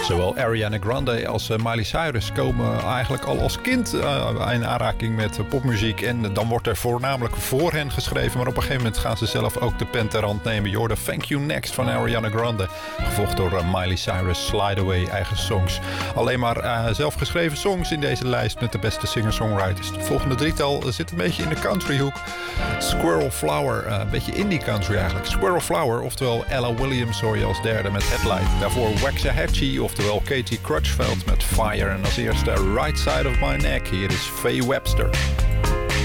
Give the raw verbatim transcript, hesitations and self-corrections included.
Zowel Ariana Grande als uh, Miley Cyrus komen eigenlijk al als kind uh, in aanraking met uh, popmuziek. En dan wordt er voornamelijk voor hen geschreven. Maar op een gegeven moment gaan ze zelf ook de pen ter hand nemen. Je hoorde Thank You Next van Ariana Grande. Gevolgd door uh, Miley Cyrus, Slide Away, eigen songs. Alleen maar uh, zelfgeschreven songs in deze lijst met de beste singer-songwriters. Het volgende drietal zit een beetje in de countryhoek. Squirrel Flower, uh, een beetje indie country eigenlijk. Squirrel Flower, oftewel Ella Williams hoor je als derde met Headlight. Daarvoor Waxahachie, oftewel Katie Crutchfield met Fire. En als eerste Right Side of My Neck, hier is Faye Webster.